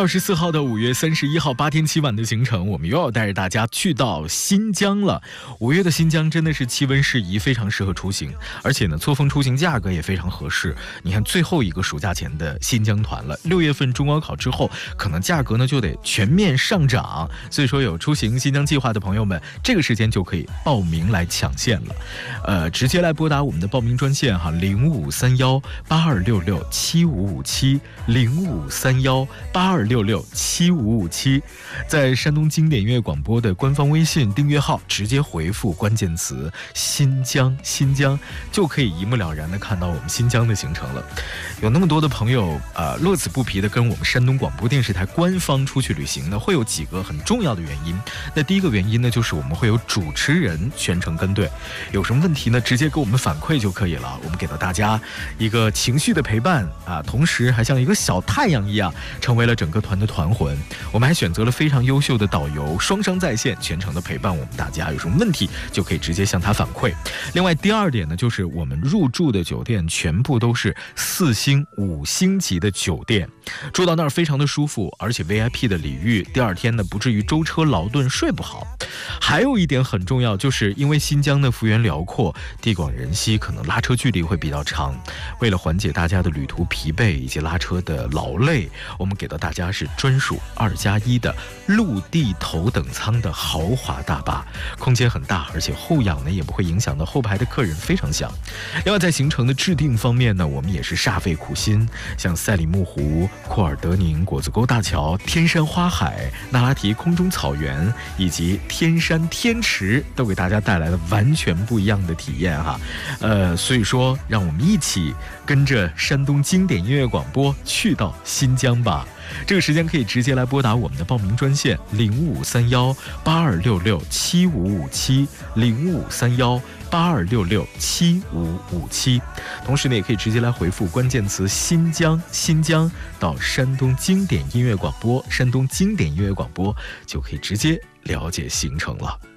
月14号到5月31号8天7晚的行程，我们又要带着大家去到新疆了。5月的新疆真的是气温适宜，非常适合出行，而且呢，错峰出行价格也非常合适。你看最后一个暑假前的新疆团了，6月份中高考之后，可能价格呢就得全面上涨。所以说有出行新疆计划的朋友们，这个时间就可以报名来抢线了。直接来拨打我们的报名专线哈，053182667557，053182667557，在山东经典音乐广播的官方微信订阅号直接回复关键词新疆，新疆就可以一目了然的看到我们新疆的行程了。有那么多的朋友乐此不疲的跟我们山东广播电视台官方出去旅行呢，会有几个很重要的原因。那第一个原因呢，就是我们会有主持人全程跟队，有什么问题呢，直接给我们反馈就可以了。我们给到大家一个情绪的陪伴同时还像一个小太阳一样，成为了整个团的团魂。我们还选择了非常优秀的导游，双商在线，全程的陪伴我们大家，有什么问题就可以直接向他反馈。另外第二点呢，就是我们入住的酒店全部都是4星5星级的酒店，住到那儿非常的舒服，而且 VIP 的礼遇，第二天呢不至于舟车劳顿睡不好。还有一点很重要，就是因为新疆的幅员辽阔，地广人稀，可能拉车距离会比较长。为了缓解大家的旅途疲惫以及拉车的劳累，我们给到大家是专属2+1的陆地头等舱的豪华大巴，空间很大，而且后仰呢也不会影响到后排的客人，非常香。另外在行程的制定方面呢，我们也是煞费苦心，像赛里木湖、库尔德宁果子沟大桥、天山花海、那拉提空中草原以及天山天池，都给大家带来了完全不一样的体验哈。所以说让我们一起跟着山东经典音乐广播去到新疆吧。这个时间可以直接来拨打我们的报名专线053182667557，053182667557。同时呢，也可以直接来回复关键词新疆，新疆到山东经典音乐广播，山东经典音乐广播就可以直接了解行程了。